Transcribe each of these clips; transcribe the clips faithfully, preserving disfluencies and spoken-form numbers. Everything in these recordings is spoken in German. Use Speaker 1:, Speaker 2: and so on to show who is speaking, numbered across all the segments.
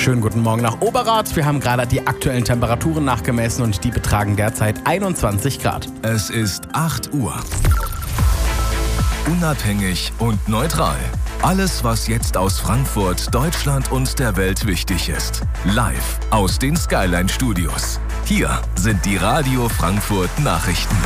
Speaker 1: Schönen guten Morgen nach Oberrat. Wir haben gerade die aktuellen Temperaturen nachgemessen und die betragen derzeit einundzwanzig Grad.
Speaker 2: Es ist acht Uhr. Unabhängig und neutral. Alles, was jetzt aus Frankfurt, Deutschland und der Welt wichtig ist. Live aus den Skyline Studios. Hier sind die Radio Frankfurt Nachrichten.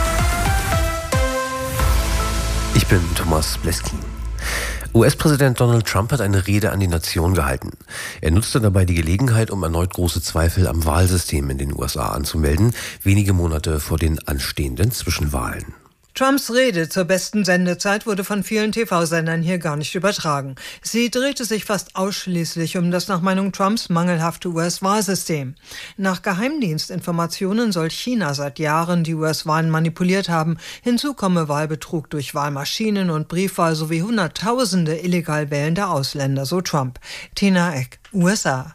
Speaker 3: Ich bin Thomas Bleskin. U S-Präsident Donald Trump hat eine Rede an die Nation gehalten. Er nutzte dabei die Gelegenheit, um erneut große Zweifel am Wahlsystem in den U S A anzumelden, wenige Monate vor den anstehenden Zwischenwahlen.
Speaker 4: Trumps Rede zur besten Sendezeit wurde von vielen T V-Sendern hier gar nicht übertragen. Sie drehte sich fast ausschließlich um das nach Meinung Trumps mangelhafte U S-Wahlsystem. Nach Geheimdienstinformationen soll China seit Jahren die U S-Wahlen manipuliert haben. Hinzu komme Wahlbetrug durch Wahlmaschinen und Briefwahl sowie Hunderttausende illegal wählende Ausländer, so Trump. Tina Eck, U S A.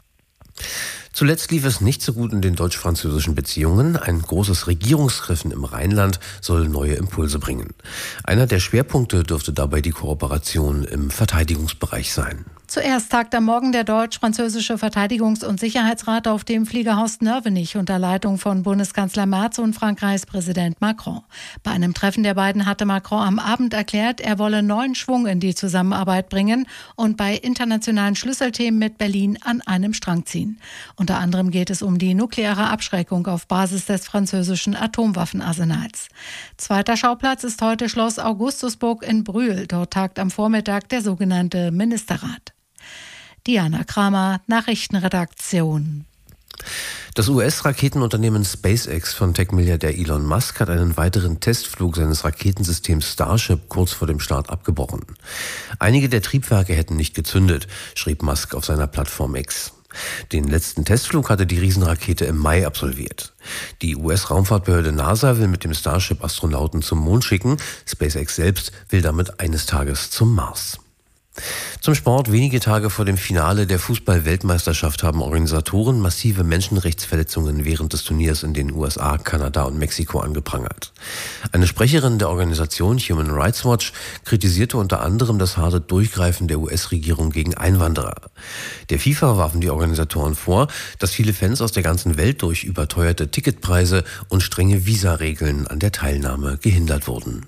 Speaker 3: Zuletzt lief es nicht so gut in den deutsch-französischen Beziehungen. Ein großes Regierungstreffen im Rheinland soll neue Impulse bringen. Einer der Schwerpunkte dürfte dabei die Kooperation im Verteidigungsbereich sein.
Speaker 5: Zuerst tagt am Morgen der deutsch-französische Verteidigungs- und Sicherheitsrat auf dem Fliegerhaus Nörvenich unter Leitung von Bundeskanzler Merz und Frankreichs Präsident Macron. Bei einem Treffen der beiden hatte Macron am Abend erklärt, er wolle neuen Schwung in die Zusammenarbeit bringen und bei internationalen Schlüsselthemen mit Berlin an einem Strang ziehen. Unter anderem geht es um die nukleare Abschreckung auf Basis des französischen Atomwaffenarsenals. Zweiter Schauplatz ist heute Schloss Augustusburg in Brühl. Dort tagt am Vormittag der sogenannte Ministerrat. Diana Kramer, Nachrichtenredaktion.
Speaker 3: Das U S-Raketenunternehmen SpaceX von Tech-Milliardär Elon Musk hat einen weiteren Testflug seines Raketensystems Starship kurz vor dem Start abgebrochen. Einige der Triebwerke hätten nicht gezündet, schrieb Musk auf seiner Plattform X. Den letzten Testflug hatte die Riesenrakete im Mai absolviert. Die U S-Raumfahrtbehörde NASA will mit dem Starship Astronauten zum Mond schicken. SpaceX selbst will damit eines Tages zum Mars. Zum Sport. Wenige Tage vor dem Finale der Fußball-Weltmeisterschaft haben Organisatoren massive Menschenrechtsverletzungen während des Turniers in den U S A, Kanada und Mexiko angeprangert. Eine Sprecherin der Organisation Human Rights Watch kritisierte unter anderem das harte Durchgreifen der U S-Regierung gegen Einwanderer. Der FIFA warfen die Organisatoren vor, dass viele Fans aus der ganzen Welt durch überteuerte Ticketpreise und strenge Visaregeln an der Teilnahme gehindert wurden.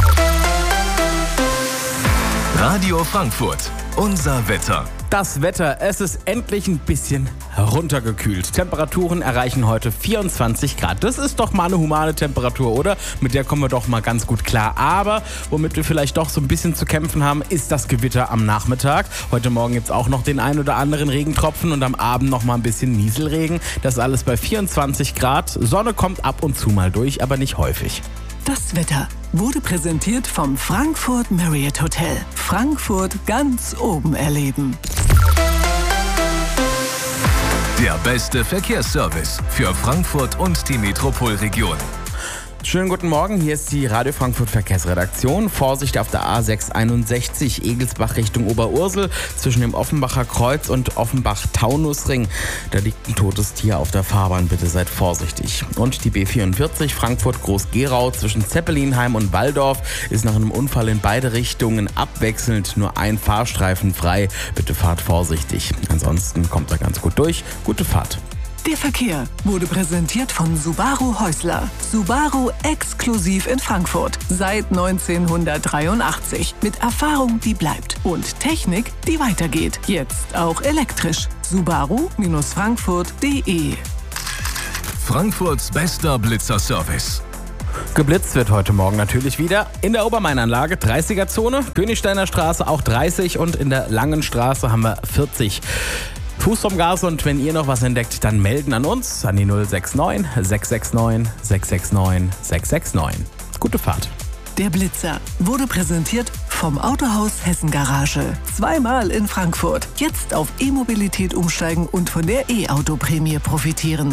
Speaker 2: Radio Frankfurt, unser Wetter.
Speaker 1: Das Wetter, es ist endlich ein bisschen heruntergekühlt. Temperaturen erreichen heute vierundzwanzig Grad. Das ist doch mal eine humane Temperatur, oder? Mit der kommen wir doch mal ganz gut klar. Aber womit wir vielleicht doch so ein bisschen zu kämpfen haben, ist das Gewitter am Nachmittag. Heute Morgen gibt es auch noch den ein oder anderen Regentropfen und am Abend noch mal ein bisschen Nieselregen. Das alles bei vierundzwanzig Grad. Sonne kommt ab und zu mal durch, aber nicht häufig.
Speaker 6: Das Wetter wurde präsentiert vom Frankfurt Marriott Hotel. Frankfurt ganz oben erleben.
Speaker 2: Der beste Verkehrsservice für Frankfurt und die Metropolregion.
Speaker 1: Schönen guten Morgen, hier ist die Radio Frankfurt Verkehrsredaktion. Vorsicht auf der A sechshunderteinundsechzig Egelsbach Richtung Oberursel zwischen dem Offenbacher Kreuz und Offenbach-Taunusring. Da liegt ein totes Tier auf der Fahrbahn, bitte seid vorsichtig. Und die B vierundvierzig Frankfurt-Groß-Gerau zwischen Zeppelinheim und Walldorf ist nach einem Unfall in beide Richtungen abwechselnd nur ein Fahrstreifen frei. Bitte fahrt vorsichtig. Ansonsten kommt er ganz gut durch. Gute Fahrt.
Speaker 6: Der Verkehr wurde präsentiert von Subaru Häusler. Subaru exklusiv in Frankfurt. Seit neunzehnhundertdreiundachtzig. Mit Erfahrung, die bleibt. Und Technik, die weitergeht. Jetzt auch elektrisch. Subaru Frankfurt punkt de.
Speaker 2: Frankfurts bester Blitzerservice.
Speaker 1: Geblitzt wird heute Morgen natürlich wieder. In der Obermainanlage dreißiger-Zone, Königsteiner Straße auch dreißig und in der Langen Straße haben wir vierzig. Fuß vom Gas und wenn ihr noch was entdeckt, dann melden an uns an die null sechs neun, sechs sechs neun, sechs sechs neun, sechs sechs neun. Gute Fahrt.
Speaker 6: Der Blitzer wurde präsentiert vom Autohaus Hessen Garage. Zweimal in Frankfurt. Jetzt auf E-Mobilität umsteigen und von der E-Auto-Prämie profitieren.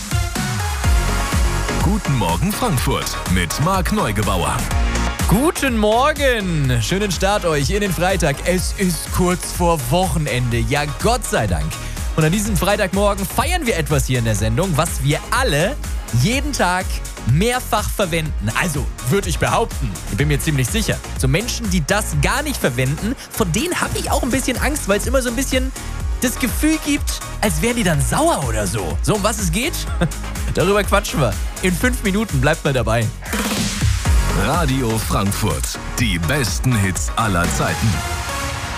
Speaker 2: Guten Morgen Frankfurt mit Marc Neugebauer.
Speaker 7: Guten Morgen! Schönen Start euch in den Freitag. Es ist kurz vor Wochenende. Ja, Gott sei Dank. Und an diesem Freitagmorgen feiern wir etwas hier in der Sendung, was wir alle jeden Tag mehrfach verwenden. Also, würde ich behaupten. Ich bin mir ziemlich sicher. So Menschen, die das gar nicht verwenden, von denen habe ich auch ein bisschen Angst, weil es immer so ein bisschen das Gefühl gibt, als wären die dann sauer oder so. So, um was es geht? Darüber quatschen wir. In fünf Minuten, bleibt mal dabei.
Speaker 2: Radio Frankfurt. Die besten Hits aller Zeiten.